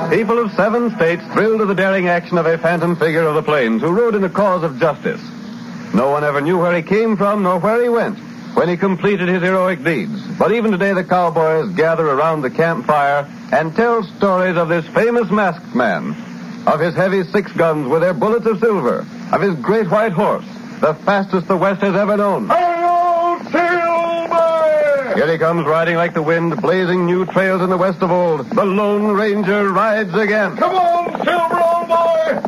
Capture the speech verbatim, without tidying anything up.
People of seven states thrilled to the daring action of a phantom figure of the plains who rode in the cause of justice. No one ever knew where he came from nor where he went when he completed his heroic deeds. But even today the cowboys gather around the campfire and tell stories of this famous masked man, of his heavy six guns with their bullets of silver, of his great white horse, the fastest the West has ever known. Hello, Silver! Here he comes, riding like the wind, blazing new trails in the West of old. The Lone Ranger rides again. Come on, Silver, old boy!